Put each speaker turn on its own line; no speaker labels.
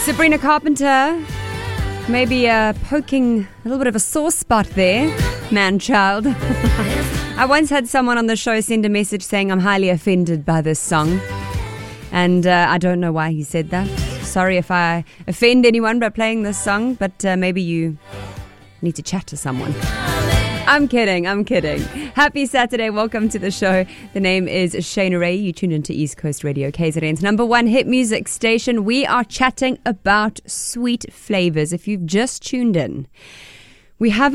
Sabrina Carpenter, maybe poking a little bit of a sore spot there, man-child. I once had someone on the show send a message saying I'm highly offended by this song. And I don't know why he said that. Sorry if I offend anyone by playing this song, but maybe you need to chat to someone. I'm kidding. Happy Saturday. Welcome to the show. The name is Shayna Ray. You tuned into East Coast Radio, KZN's number one hit music station. We are chatting about sweet flavors. If you've just tuned in, we have